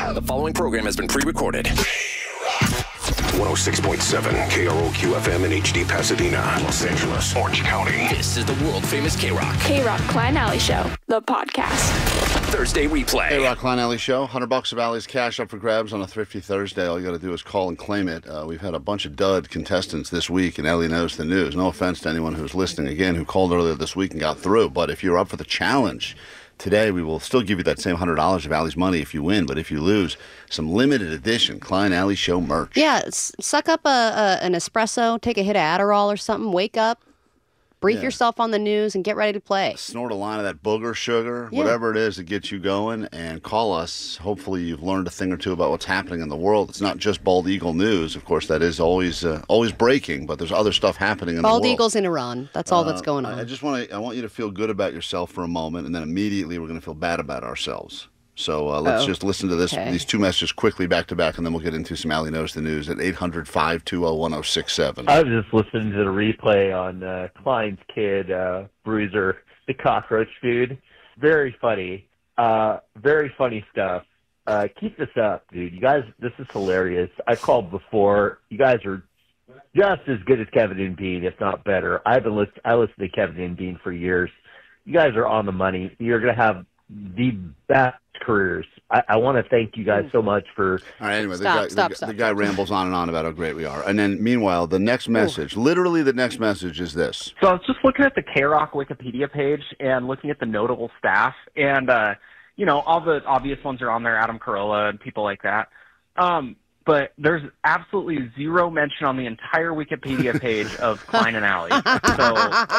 The following program has been pre-recorded. 106.7 KROQ FM in HD Pasadena, Los Angeles, Orange County. This is the world-famous K-Rock. K-Rock Klein Alley Show, the podcast. Thursday replay. K-Rock Klein Alley Show. $100 of Alley's cash up for grabs on a Thrifty Thursday. All you got to do is call and claim it. We've had a bunch of dud contestants this week, and Ellie knows the news. No offense to anyone who's listening again who called earlier this week and got through. But if you're up for the challenge today, we will still give you that same $100 of Alley's money if you win. But if you lose, some limited edition Klein Alley Show merch. Yeah, suck up an espresso, take a hit of Adderall or something, wake up, brief yourself on the news, and get ready to play. Snort a line of that booger sugar, whatever it is that gets you going, and call us. Hopefully you've learned a thing or two about what's happening in the world. It's not just Bald Eagle news. Of course, that is always breaking, but there's other stuff happening in the world. Bald Eagle's in Iran. That's all that's going on. I want you to feel good about yourself for a moment, and then immediately we're going to feel bad about ourselves. So let's just listen to these two messages quickly back to back, and then we'll get into some Alley Knows the News at 800-520-1067. I was just listening to the replay on Klein's kid, Bruiser, the cockroach dude. Very funny. Very funny stuff. Keep this up, dude. You guys, this is hilarious. I've called before. You guys are just as good as Kevin and Bean, if not better. I listened to Kevin and Bean for years. You guys are on the money. You're going to have the best careers. I want to thank you guys so much for... All right, anyway, the guy rambles on and on about how great we are. And then, meanwhile, the next message, literally the next message is this. So I was just looking at the K-Rock Wikipedia page and looking at the notable staff. And, all the obvious ones are on there, Adam Carolla and people like that. But there's absolutely zero mention on the entire Wikipedia page of Klein and Alley. So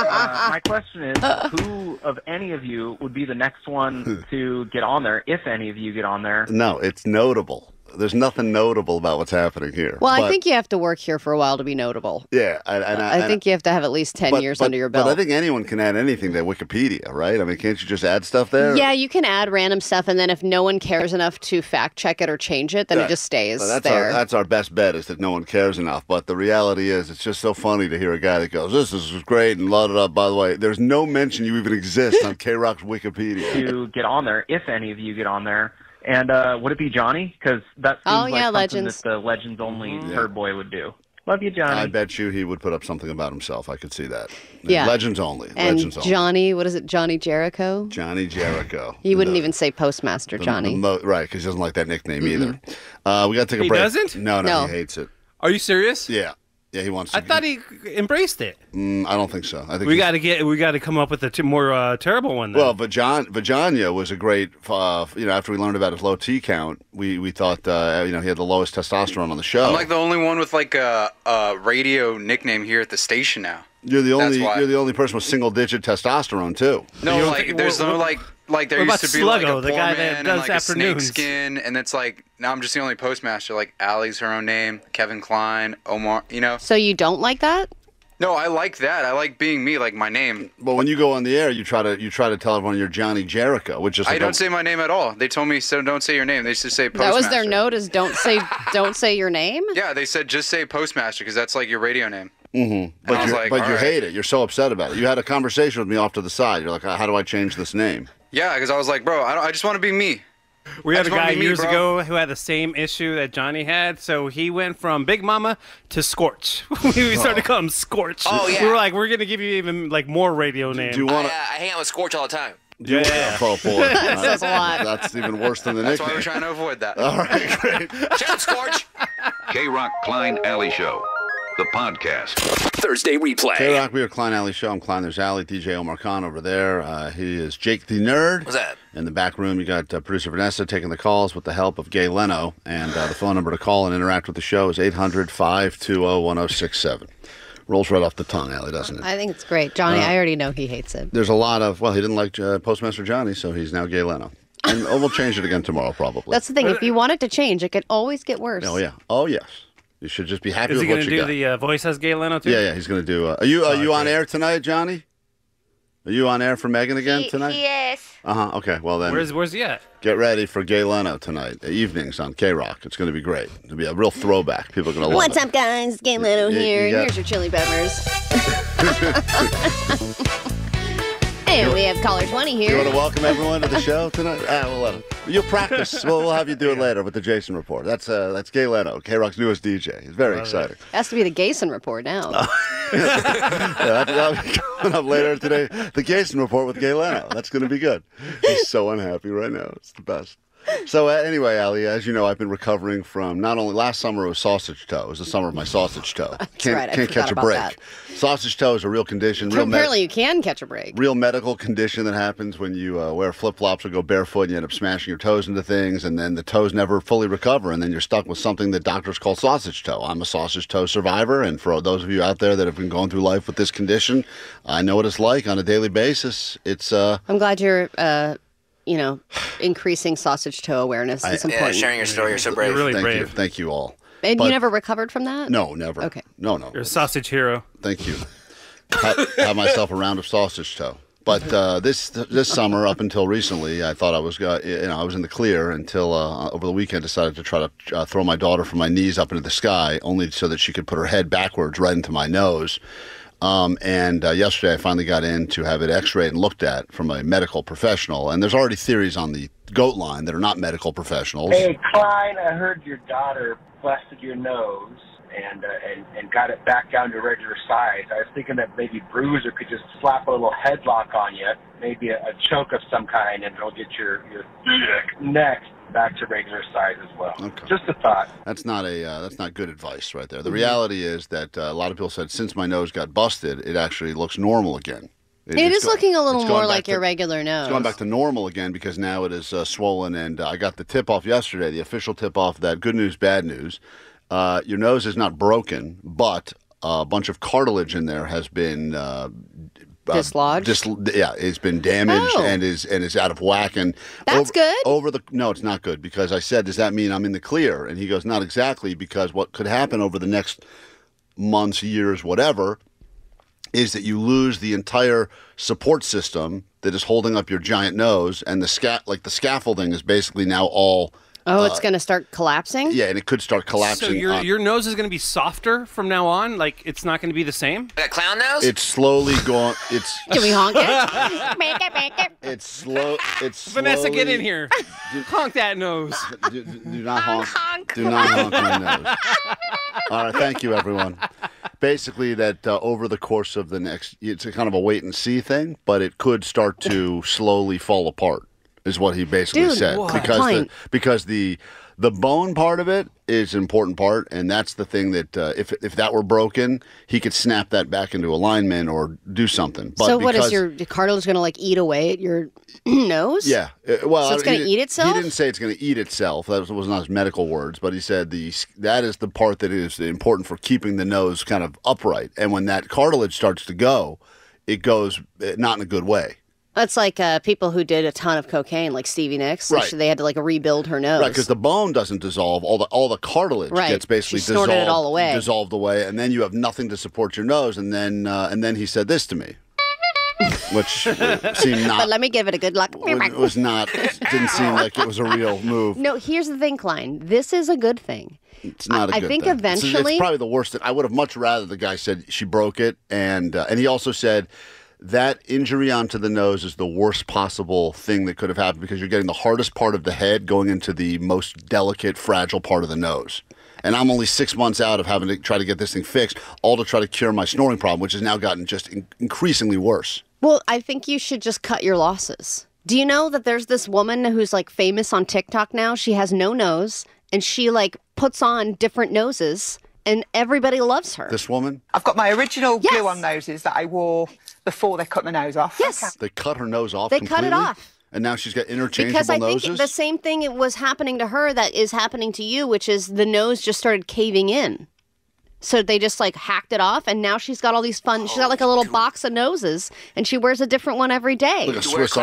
my question is, who of any of you would be the next one to get on there, if any of you get on there? No, it's notable. There's nothing notable about what's happening here. Well, I think you have to work here for a while to be notable. Yeah. I think you have to have at least 10 years under your belt. But I think anyone can add anything to Wikipedia, right? I mean, can't you just add stuff there? Yeah, you can add random stuff, and then if no one cares enough to fact check it or change it, then it just stays there. That's our best bet, is that no one cares enough. But the reality is, it's just so funny to hear a guy that goes, this is great, and la da da. By the way, there's no mention you even exist on K-Rock's Wikipedia. To get on there, if any of you get on there. And would it be Johnny? Because that seems like something Legends. that the Legends only Third Boy would do. Love you, Johnny. I bet you he would put up something about himself. I could see that. Yeah. Legends only. And Legends only. Johnny, what is it, Johnny Jericho? Johnny Jericho. He wouldn't even say Postmaster Johnny. Right, because he doesn't like that nickname either. We got to take a break. He doesn't? No, he hates it. Are you serious? Yeah. Yeah, he wants to. I thought he embraced it. I don't think so. I think we got to come up with a more terrible one. Then. Well, Vajanya was a great. After we learned about his low T count, we thought he had the lowest testosterone on the show. I'm like the only one with like a radio nickname here at the station now. You're the only person with single digit testosterone too. No, there's no like there used to be Sluggo, like a the guy that does like afternoons. a snakeskin, and it's like now I'm just the only postmaster. Like Allie's her own name, Kevin Klein, Omar. So you don't like that? No, I like that. I like being me, like my name. But when you go on the air, you try to tell everyone you're Johnny Jericho, which is. I don't say my name at all. They told me so. Don't say your name. They just say postmaster. That was their note: is don't say your name. Yeah, they said just say postmaster because that's like your radio name. Mm-hmm. But you hate it. You're so upset about it. You had a conversation with me off to the side. You're like, how do I change this name? Yeah, because I was like, bro, I just want to be me. We had a guy years ago who had the same issue that Johnny had, so he went from Big Mama to Scorch. We started to call him Scorch. Oh, yeah. We were like, we're going to give you even like more radio names. Do you want I hang out with Scorch all the time. Yeah. Oh, boy. That's a lot. That's even worse than the That's nickname. why we're trying to avoid that. All right, great. Shout out, Scorch. K-Rock Klein Alley Show, the podcast. Thursday replay. K-Rock, we are Klein Alley Show. I'm Klein. There's Alley. DJ Omar Khan over there. He is Jake the Nerd. What's that? In the back room, you got producer Vanessa taking the calls with the help of Gay Leno. And the phone number to call and interact with the show is 800-520-1067. Rolls right off the tongue, Allie, doesn't it? I think it's great. Johnny, I already know he hates it. There's a lot of, he didn't like Postmaster Johnny, so he's now Gay Leno. And we'll change it again tomorrow, probably. That's the thing. If you want it to change, it could always get worse. Oh, yeah. Oh, yes. You should just be happy Is with he what you got. going to do the voice as Gay Leno, too? Yeah, he's going to do... Are you on air tonight, Johnny? Are you on air for Megan again tonight? Yes. Okay, well then... Where's he at? Get ready for Gay Leno tonight. Evenings on K-Rock. It's going to be great. It'll be a real throwback. People are going to love it. What's up, guys? Gay Leno here. Here's your chili peppers. And we have caller 20 You here. want to welcome everyone to the show tonight? We'll let him. You'll practice. We'll have you do it later with the Jason Report. That's Gay Leno, K-Rock's newest DJ. He's very exciting. Has to be the Gayson report now. That'll be coming up later today. The Jason Report with Gay Leno. That's going to be good. He's so unhappy right now. It's the best. So anyway, Allie, as you know, I've been recovering from not only last summer it was sausage toe. It was the summer of my sausage toe. Right, I Can't catch forgot a about break. that. Sausage toe is a real condition. Apparently you can catch a break. Real medical condition that happens when you wear flip-flops or go barefoot and you end up smashing your toes into things, and then the toes never fully recover, and then you're stuck with something that doctors call sausage toe. I'm a sausage toe survivor, and for those of you out there that have been going through life with this condition, I know what it's like on a daily basis. It's I'm glad you're increasing sausage toe awareness. It's important. Sharing your story. You're so brave. You're really Thank brave. you. Thank you all. And But- you never recovered from that? No, never. Okay. No. You're a sausage hero. Thank you. Have myself a round of sausage toe. But this summer, up until recently, I thought I was in the clear until over the weekend decided to try to throw my daughter from my knees up into the sky, only so that she could put her head backwards right into my nose. And yesterday, I finally got in to have it X-rayed and looked at from a medical professional. And there's already theories on the goat line that are not medical professionals. Hey, Klein, I heard your daughter busted your nose and got it back down to regular size. I was thinking that maybe Bruiser could just slap a little headlock on you, maybe a choke of some kind, and it'll get your neck back to regular size as well. Okay. Just a thought. That's not good advice right there. The reality is that a lot of people said since my nose got busted, it actually looks normal again. It is looking a little it's more going back like your regular nose. It's going back to normal again because now it is swollen, and I got the tip-off yesterday, the official tip-off that good news, bad news. Your nose is not broken, but a bunch of cartilage in there has been dislodged. It's been damaged and is out of whack. And that's good. No, it's not good because I said, does that mean I'm in the clear? And he goes, not exactly, because what could happen over the next months, years, whatever, is that you lose the entire support system that is holding up your giant nose, and the scaffolding is basically now all. It's going to start collapsing? Yeah, and it could start collapsing. So your nose is going to be softer from now on? Like, it's not going to be the same? Like a clown nose? It's slowly going. Can we honk it? Make it. It's slow. It's Vanessa, slowly, get in here. Honk that nose. Do not honk. Do not honk my nose. All right, thank you, everyone. Basically, that over the course of the next, it's a kind of a wait and see thing, but it could start to slowly fall apart. Is what he basically said. What? Because the bone part of it is an important part, and that's the thing that if that were broken, he could snap that back into alignment or do something. But so what is your cartilage going to eat away at your nose? Yeah. Well, so it's going to eat itself? He didn't say it's going to eat itself. That was not his medical words, but he said that is the part that is important for keeping the nose kind of upright. And when that cartilage starts to go, it goes not in a good way. That's like people who did a ton of cocaine, like Stevie Nicks. Right. They had to rebuild her nose. Right, because the bone doesn't dissolve. All the cartilage gets basically she snorted it all away. dissolved away, and then you have nothing to support your nose. And then he said this to me, which seemed not. But let me give it a good look. It was not. Didn't seem like it was a real move. No, here's the thing, Klein. This is a good thing. It's not a good thing. I think thing. eventually, it's probably the worst thing. I would have much rather the guy said she broke it, and he also said. That injury onto the nose is the worst possible thing that could have happened because you're getting the hardest part of the head going into the most delicate, fragile part of the nose. And I'm only 6 months out of having to try to get this thing fixed, all to try to cure my snoring problem, which has now gotten just increasingly worse. Well, I think you should just cut your losses. Do you know that there's this woman who's famous on TikTok now? She has no nose, and she puts on different noses, and everybody loves her. This woman? I've got my original glue-on noses that I wore before they cut my nose off. Yes. They cut her nose off They completely? cut it off. And now she's got interchangeable because I noses? think the same thing was happening to her that is happening to you, which is the nose just started caving in. So they just hacked it off, and now she's got all these fun. She's got a little box of noses, and she wears a different one every day. Like a Swiss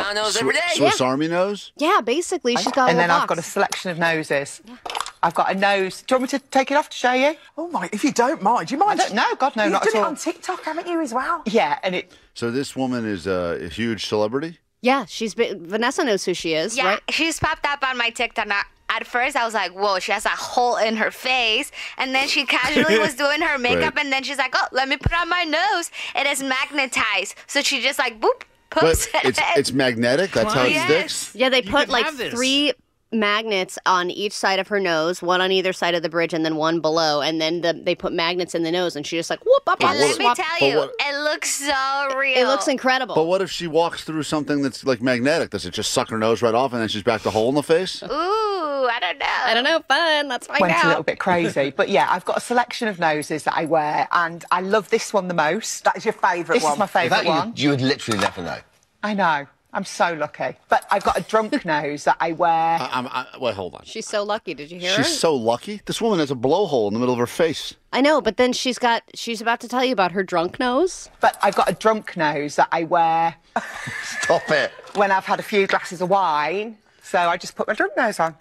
Army nose? Yeah, basically, she's got a and then little I've got a box. selection of noses. Yeah. I've got a nose. Do you want me to take it off to show you? Oh my! If you don't mind, do you mind? No, God, no, You've not done at all. it on TikTok, haven't you, as well? Yeah, and it. So this woman is a huge celebrity? Yeah, Vanessa knows who she is, yeah, right? She's popped up on my TikTok. Now, at first, I was like, whoa, she has a hole in her face. And then she casually was doing her makeup, Right. and then she's like, oh, let me put on my nose. It is magnetized. So she just boop, post it's magnetic. That's how it Yes. sticks. Yeah, they You put could like have this. 3 magnets on each side of her nose, one on either side of the bridge, and then one below. And then they put magnets in the nose, and she just like whoop up. And let me swap. tell you, it looks so real. It looks incredible. But what if she walks through something that's like magnetic? Does it just suck her nose right off and then she's back to hole in the face? Ooh, I don't know. I don't know. Fun. Let's find Went out. a little bit crazy. But yeah, I've got a selection of noses that I wear, and I love this one the most. That is your favourite This one. is my favourite one. You would literally never know. I know. I'm so lucky. But I've got a drunk nose that I wear. Wait, hold on. She's so lucky. Did you hear her? She's so lucky. This woman has a blowhole in the middle of her face. I know, but then she's about to tell you about her drunk nose. But I've got a drunk nose that I wear Stop it. when I've had a few glasses of wine. So I just put my drunk nose on.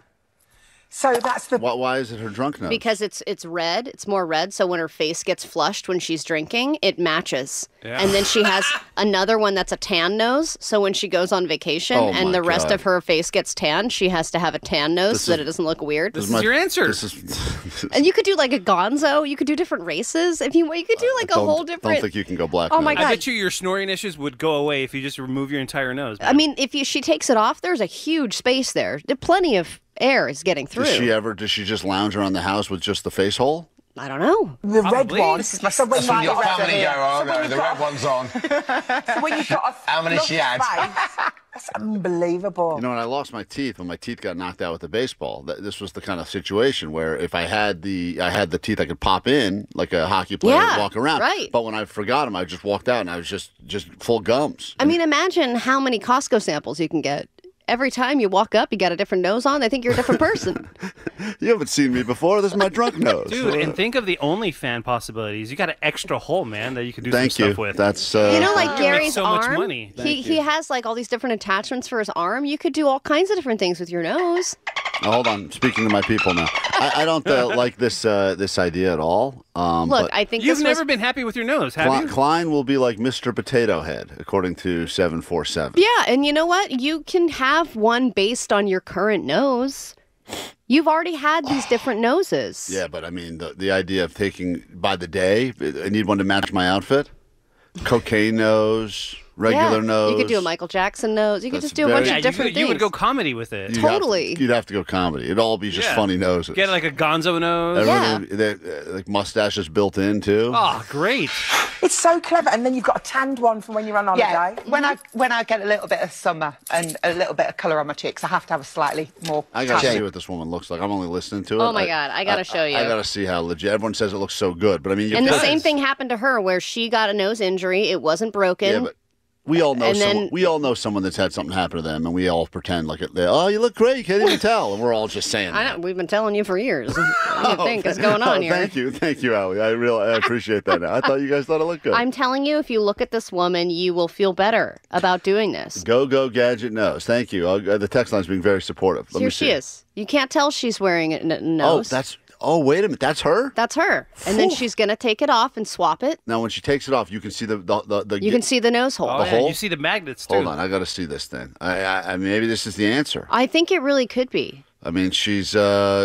So that's the. Why is it her drunk nose? Because it's red. It's more red. So when her face gets flushed when she's drinking, it matches. Yeah. And then she has another one that's a tan nose. So when she goes on vacation Oh, and my the rest God. of her face gets tan, she has to have a tan nose so that it doesn't look weird. This is your answer. This is, And you could do like a gonzo. You could do different races. If you could do like a whole different. Don't think you can go black. Oh, my I God. bet your snoring issues would go away if you just remove your entire nose. I mean, if she takes it off, there's a huge space there. Plenty of air is getting through. Does she just lounge around the house with just the face hole? I don't know. The Probably. red one. This is my So when That's when you've your got family a- go, oh so when no, you've the got red one's on. So when you've got a How many she had? face, that's unbelievable. You know, when I lost my teeth, when my teeth got knocked out with the baseball, this was the kind of situation where if I had the teeth I could pop in like a hockey player Yeah, and walk around. right. But when I forgot them, I just walked out and I was just full gums. I mean, imagine how many Costco samples you can get. Every time you walk up, you got a different nose on. They think you're a different person. You haven't seen me before. This is my drunk nose. Dude, and think of the OnlyFans possibilities. You got an extra hole, man, that you can do Thank some you. stuff with. That's You know, like You can make Gary's so much arm. money. He has like all these different attachments for his arm. You could do all kinds of different things with your nose. Oh, hold on. Speaking to my people now. I don't like this idea at all. Look, but I think You've this never was, been happy with your nose, have you? Klein will be like Mr. Potato Head, according to 747. Yeah, and you know what? You can have one based on your current nose. You've already had these different noses. Yeah, but I mean, the idea of taking by the day, I need one to match my outfit. Cocaine nose, regular nose. You could do a Michael Jackson nose. You could That's just do a bunch very- of different you things. would go comedy with it. You'd have to go comedy. It'd all be just Yeah. funny noses. Get like a gonzo nose. Everyone, like mustaches built in too. Oh, great. It's so clever. And then you've got a tanned one from when you're on holiday. Yeah, when I get a little bit of summer and a little bit of colour on my cheeks, I have to have a slightly more. I gotta tan. see what this woman looks like. I'm only listening to it. Oh, my God. I gotta show you. I gotta see how legit. Everyone says it looks so good, but I mean, you And the put- same thing happened to her where she got a nose injury. It wasn't broken. Yeah, but we all know And someone. then- We all know someone that's had something happen to them, and we all pretend like oh, you look great. You can't even tell, and we're all just saying. I that. know, we've been telling you for years. What do you think is going on here? Thank you, Allie. I appreciate that. Now. I thought you guys thought it looked good. I'm telling you, if you look at this woman, you will feel better about doing this. Go Gadget knows. Thank you. The text line's being very supportive. Let Here me she see. is. You can't tell she's wearing a nose. Oh, wait a minute. That's her. That's her. And then she's gonna take it off and swap it. Now, when she takes it off, you can see the You can see the nose hole. Oh, The hole? You see the magnets, too. Hold on, I got to see this thing. I maybe this is the answer. I think it really could be. I mean, she's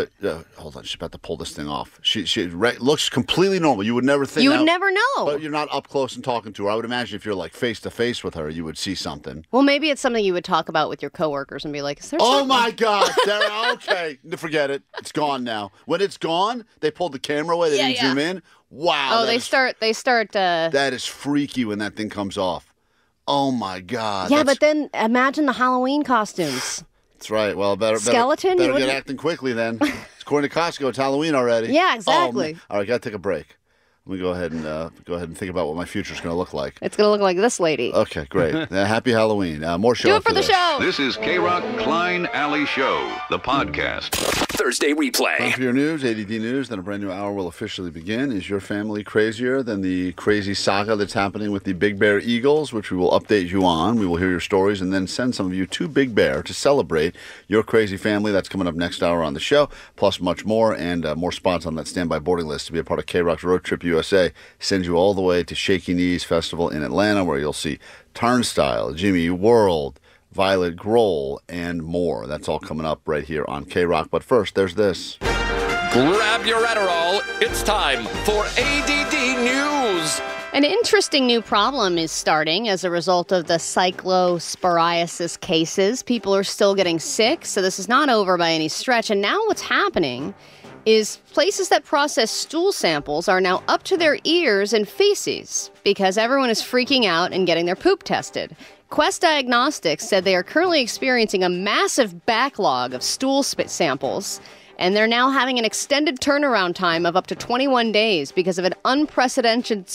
hold on, she's about to pull this thing off. She looks completely normal. You would never think. You would never know. But you're not up close and talking to her. I would imagine if you're like face to face with her, you would see something. Well, maybe it's something you would talk about with your coworkers and be like, "Is there Oh something?" my God, Sarah, okay, forget it. It's gone now. When it's gone, they pulled the camera away. They Yeah, didn't yeah. zoom in. Wow. Oh, that they is- start. That is freaky when that thing comes off. Oh my God. Yeah, that's- but then imagine the Halloween costumes. That's right. Well, Skeleton? You Better get wouldn't- acting quickly then. According to Costco, it's Halloween already. Yeah, Oh, exactly. man. All right, gotta take a break. Let me go ahead and think about what my future's going to look like. It's gonna look like this lady. Okay, great. Happy Halloween. More show. Do it for the this. show. This is K-Rock Klein Alley Show, the podcast. Thursday replay. Time for your news, ADD News. Then a brand new hour will officially begin. Is your family crazier than the crazy saga that's happening with the Big Bear Eagles, which we will update you on? We will hear your stories and then send some of you to Big Bear to celebrate your crazy family. That's coming up next hour on the show, plus much more and more spots on that standby boarding list to be a part of K-Rock's Road Trip USA. Send you all the way to Shaky Knees Festival in Atlanta, where you'll see Turnstile, Jimmy World, Violet Grohl, and more. That's all coming up right here on K-Rock. But first, there's this. Grab your Adderall. It's time for ADD News. An interesting new problem is starting as a result of the cyclosporiasis cases. People are still getting sick, so this is not over by any stretch. And now what's happening is places that process stool samples are now up to their ears in feces because everyone is freaking out and getting their poop tested. Quest Diagnostics said they are currently experiencing a massive backlog of stool samples, and they're now having an extended turnaround time of up to 21 days because of an unprecedented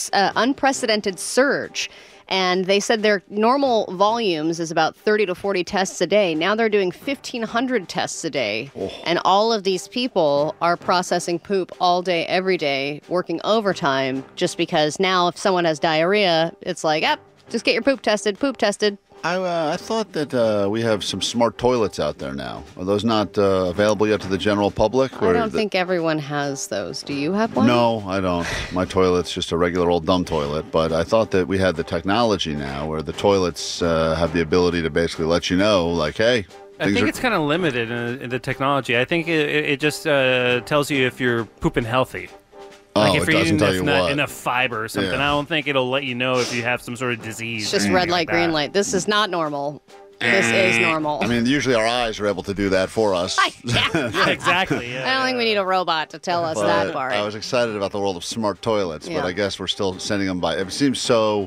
surge. And they said their normal volumes is about 30 to 40 tests a day. Now they're doing 1,500 tests a day. Oh. And all of these people are processing poop all day, every day, working overtime, just because now if someone has diarrhea, it's like, just get your poop tested. I thought that we have some smart toilets out there now. Are those not available yet to the general public? I don't think everyone has those. Do you have one? No, I don't. My toilet's just a regular old dumb toilet. But I thought that we had the technology now where the toilets have the ability to basically let you know, like, hey. I think it's kind of limited in the technology. I think it just tells you if you're pooping healthy. Like if you're eating enough fiber or something. Yeah. I don't think it'll let you know if you have some sort of disease. It's just red light, green light. This is not normal. This is normal. I mean, usually our eyes are able to do that for us. Yeah, exactly. I don't think we need a robot to tell us that part. I was excited about the world of smart toilets, but I guess we're still sending them by. It seems so...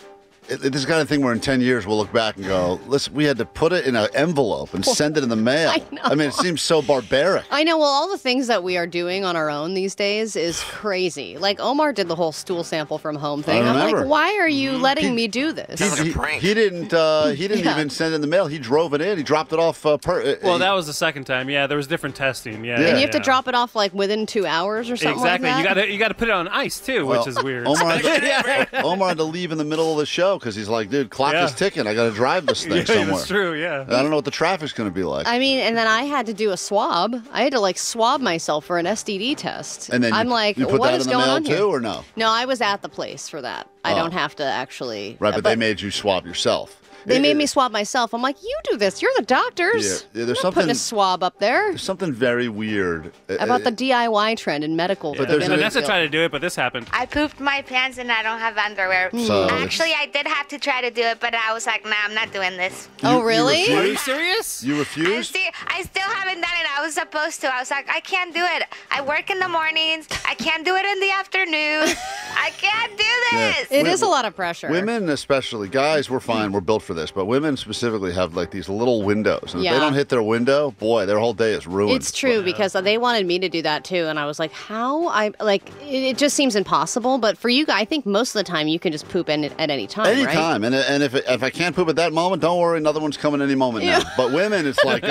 This is the kind of thing where in 10 years we'll look back and go, listen, we had to put it in an envelope and send it in the mail. I mean, it seems so barbaric. I know. Well, all the things that we are doing on our own these days is crazy. Like Omar did the whole stool sample from home thing. I'm like, why are you letting me do this? He didn't even send it in the mail. He drove it in. He dropped it off. Well, that was the second time. Yeah, there was different testing. Yeah, and you have to drop it off like within 2 hours or something like that? Exactly. You got to put it on ice too, which is weird. Omar had to leave in the middle of the show because he's like, dude, clock is ticking. I got to drive this thing somewhere. That's true, yeah. I don't know what the traffic's going to be like. I mean, and then I had to do a swab. I had to like swab myself for an STD test. And then I'm like, you put what that is in the going mail on too, here? or no? No, I was at the place for that. I don't have to actually. Right, but they made you swab yourself. They made me swab myself. I'm like, you do this. You're the doctors. Yeah, there's something putting a swab up there. There's something very weird about the DIY trend in medical. But Vanessa tried to do it, but this happened. I pooped my pants and I don't have underwear. So actually, I did have to try to do it, but I was like, nah, I'm not doing this. Oh, really? Are you serious? You refused? I still haven't done it. I was supposed to. I was like, I can't do it. I work in the mornings. I can't do it in the afternoon. I can't do this. It is a lot of pressure. Women especially. Guys, we're fine. We're built for this. But women specifically have like these little windows. And if they don't hit their window, boy, their whole day is ruined. It's true because they wanted me to do that too. And I was like, how? It just seems impossible. But for you guys, I think most of the time you can just poop at any time, Anytime. Right? And if I can't poop at that moment, don't worry. Another one's coming any moment now. But women, it's like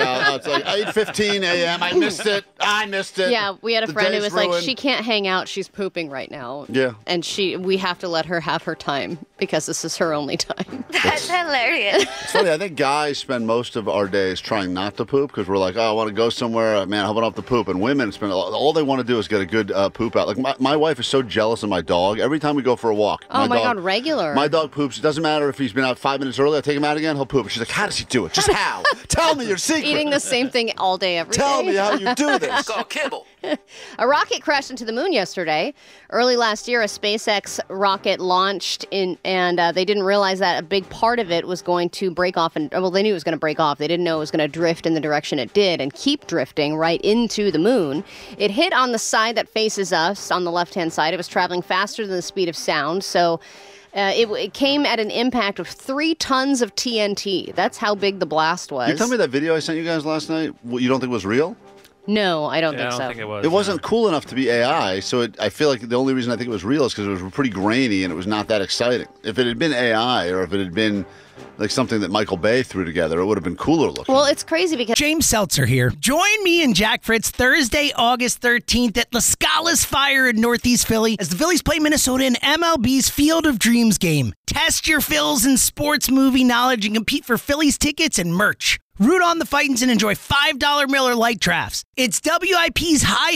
8:15 a.m. I missed it. Yeah, we had a friend who was like, she can't hang out. She's pooping right now. Yeah. And we have to let her have her time because this is her only time. That's hilarious. It's funny. I think guys spend most of our days trying not to poop because we're like, oh, I want to go somewhere. Man, I hope I don't have to poop. And women spend all they want to do is get a good poop out. Like my wife is so jealous of my dog. Every time we go for a walk, oh my God, regular. My dog poops. It doesn't matter if he's been out 5 minutes early. I take him out again. He'll poop. She's like, how does he do it? Just how? Tell me your secret. Eating the same thing all day, every day. Tell me how you do this. It's called kibble. A rocket crashed into the moon yesterday. Early last year, a SpaceX rocket launched and they didn't realize that a big part of it was going to break off. Well, they knew it was going to break off. They didn't know it was going to drift in the direction it did and keep drifting right into the moon. It hit on the side that faces us on the left-hand side. It was traveling faster than the speed of sound, so it came at an impact of 3 tons of TNT. That's how big the blast was. You tell me that video I sent you guys last night, you don't think was real? No, I don't think so. I don't think it was. It wasn't cool enough to be AI, so I feel like the only reason I think it was real is because it was pretty grainy and it was not that exciting. If it had been AI or if it had been like something that Michael Bay threw together, it would have been cooler looking. Well, it's crazy because James Seltzer here. Join me and Jack Fritz Thursday, August 13th at La Scala's Fire in Northeast Philly as the Phillies play Minnesota in MLB's Field of Dreams game. Test your Phils and sports movie knowledge and compete for Phillies tickets and merch. Root on the Fightins and enjoy $5 Miller Lite drafts. It's WIP's high